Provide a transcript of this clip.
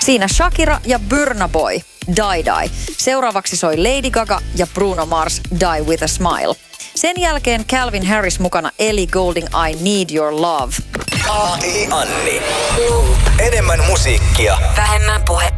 Siinä Shakira ja Burna Boy, Die Die. Seuraavaksi soi Lady Gaga ja Bruno Mars, Die With A Smile. Sen jälkeen Calvin Harris mukana Ellie Goulding, I Need Your Love. Anni. Enemmän musiikkia. Vähemmän puhetta.